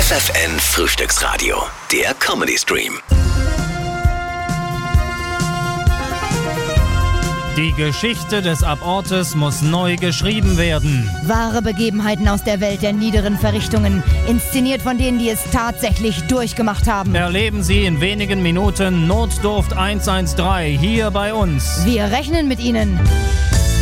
FFN Frühstücksradio, der Comedy-Stream. Die Geschichte des Abortes muss neu geschrieben werden. Wahre Begebenheiten aus der Welt der niederen Verrichtungen, inszeniert von denen, die es tatsächlich durchgemacht haben. Erleben Sie in wenigen Minuten Notdurft 113 hier bei uns. Wir rechnen mit Ihnen.